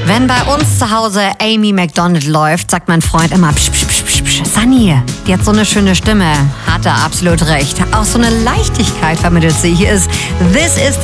Wenn bei uns zu Hause Amy Macdonald läuft, sagt mein Freund immer, psch, psch, psch, psch, psch, Sunny, die hat so eine schöne Stimme. Hat er absolut recht. Auch so eine Leichtigkeit vermittelt sie. Hier ist This is the